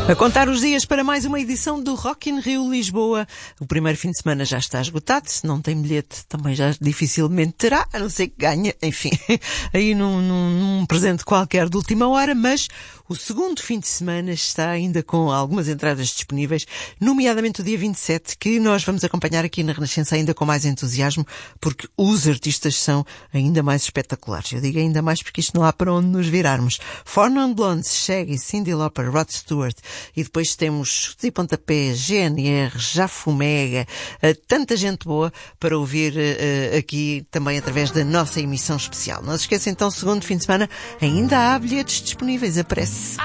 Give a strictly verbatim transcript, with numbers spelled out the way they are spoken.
A contar os dias para mais uma edição do Rock in Rio Lisboa. O primeiro fim de semana já está esgotado. Se não tem bilhete, também já dificilmente terá, a não ser que ganhe, enfim, aí num, num, num presente qualquer de última hora. Mas o segundo fim de semana está ainda com algumas entradas disponíveis, nomeadamente o dia vinte e sete, que nós vamos acompanhar aqui na Renascença ainda com mais entusiasmo, porque os artistas são ainda mais espetaculares. Eu digo ainda mais porque isto não há para onde nos virarmos. Four Non Blondes, Shaggy, Cyndi Lauper, Rod Stewart, e depois temos Chutes e Pontapés, G N R, Jafumega, tanta gente boa para ouvir uh, aqui também através da nossa emissão especial. Não se esqueça então, segundo fim de semana ainda há bilhetes disponíveis, aparece.